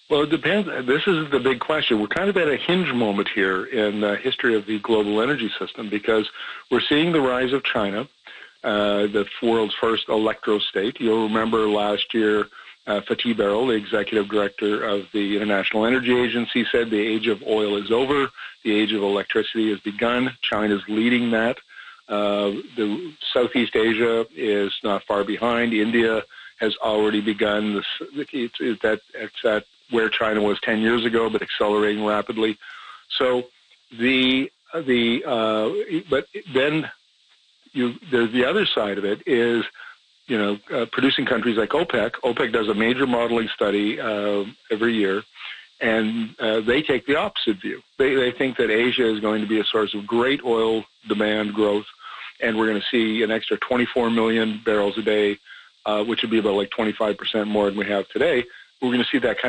Well, it depends. This is the big question. We're kind of at a hinge moment here in the history of the global energy system because we're seeing the rise of China, the world's first electro-state. You'll remember last year, Fatih Birol, the executive director of the International Energy Agency, said the age of oil is over. The age of electricity has begun. China's leading that. The Southeast Asia is not far behind. India has already begun. It's at where China was 10 years ago, but accelerating rapidly. So but then there's the other side of it is, producing countries like OPEC. OPEC does a major modeling study every year, and they take the opposite view. They think that Asia is going to be a source of great oil demand growth, and we're going to see an extra 24 million barrels a day, which would be about like 25% more than we have today. We're going to see that kind